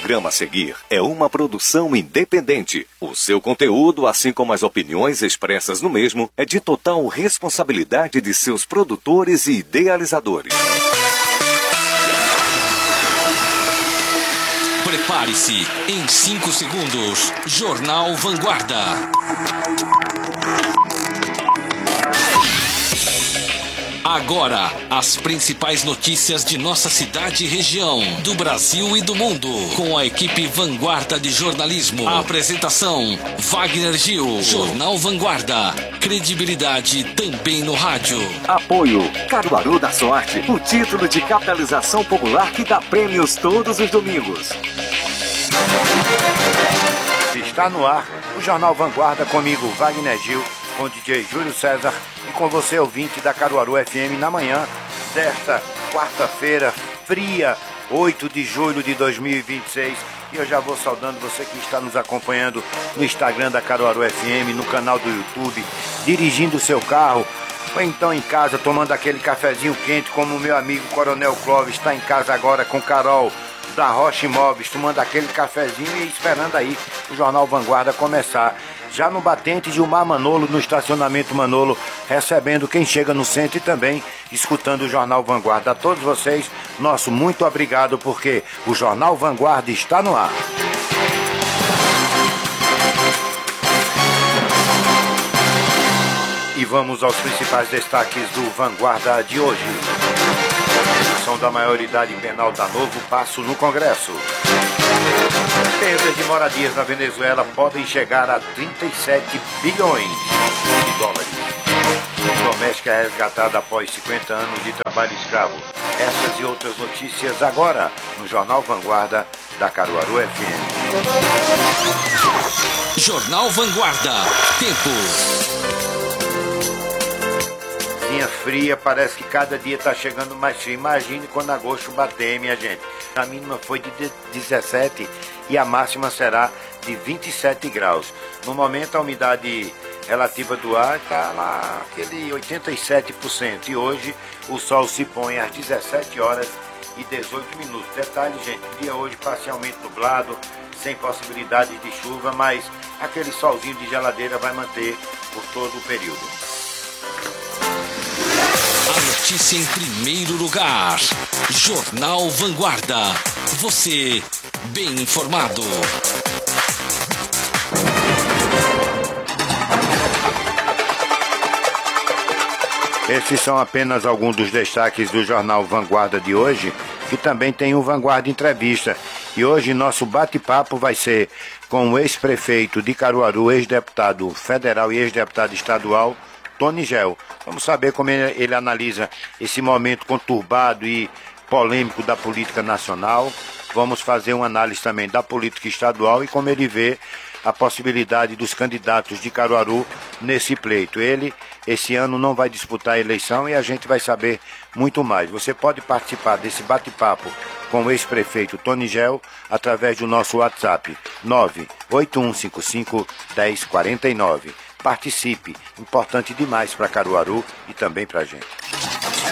programa a seguir é uma produção independente. O seu conteúdo, assim como as opiniões expressas no mesmo, é de total responsabilidade de seus produtores e idealizadores. Prepare-se, em 5 segundos, Jornal Vanguarda. Agora, as principais notícias de nossa cidade e região, do Brasil e do mundo, com a equipe Vanguarda de Jornalismo. A apresentação, Wagner Gil. Jornal Vanguarda, credibilidade também no rádio. Apoio, Caruaru da Sorte, o título de capitalização popular que dá prêmios todos os domingos. Está no ar o Jornal Vanguarda comigo, Wagner Gil, com o DJ Júlio César e com você, ouvinte da Caruaru FM, na manhã desta quarta-feira fria, 8 de julho de 2026. E eu já vou saudando você que está nos acompanhando no Instagram da Caruaru FM, no canal do YouTube, dirigindo o seu carro, ou então em casa tomando aquele cafezinho quente, como o meu amigo Coronel Clóvis está em casa agora com Carol da Rocha Imóveis, tomando aquele cafezinho e esperando aí o Jornal Vanguarda começar. Já no batente Gilmar Manolo, no estacionamento Manolo, recebendo quem chega no centro e também escutando o Jornal Vanguarda. A todos vocês, nosso muito obrigado, porque o Jornal Vanguarda está no ar. E vamos aos principais destaques do Vanguarda de hoje. A redução da maioridade penal dá novo passo no Congresso. Perdas de moradias na Venezuela podem chegar a 37 bilhões de dólares. Doméstica é resgatada após 50 anos de trabalho escravo. Essas e outras notícias agora no Jornal Vanguarda da Caruaru FM. Jornal Vanguarda. Tempo. Linha fria, parece que cada dia está chegando mais frio. Imagine quando agosto bater, minha gente. A mínima foi de 17 e a máxima será de 27 graus. No momento, a umidade relativa do ar está lá, aquele 87%. E hoje, o sol se põe às 17 horas e 18 minutos. Detalhe, gente, o dia hoje parcialmente nublado, sem possibilidade de chuva, mas aquele solzinho de geladeira vai manter por todo o período. A notícia em primeiro lugar. Jornal Vanguarda. Você bem informado. Esses são apenas alguns dos destaques do Jornal Vanguarda de hoje, que também tem o Vanguarda Entrevista. E hoje nosso bate-papo vai ser com o ex-prefeito de Caruaru, ex-deputado federal e ex-deputado estadual, Tony Gel. Vamos saber como ele analisa esse momento conturbado e polêmico da política nacional. Vamos fazer uma análise também da política estadual e como ele vê a possibilidade dos candidatos de Caruaru nesse pleito. Ele, esse ano, não vai disputar a eleição e a gente vai saber muito mais. Você pode participar desse bate-papo com o ex-prefeito Tony Gel através do nosso WhatsApp 981551049. Participe, importante demais para Caruaru e também para a gente.